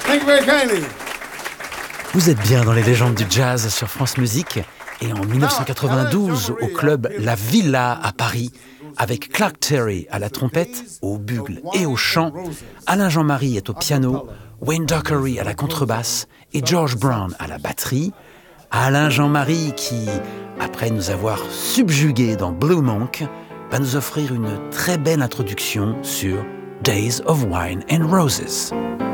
Thank you very kindly. Vous êtes bien dans les légendes du jazz sur France Musique. Et en 1992, au club La Villa à Paris, avec Clark Terry à la trompette, au bugle et au chant, Alain Jean-Marie est au piano, Wayne Dockery à la contrebasse et George Brown à la batterie. Alain Jean-Marie qui, après nous avoir subjugués dans Blue Monk, va nous offrir une très belle introduction sur Days of Wine and Roses.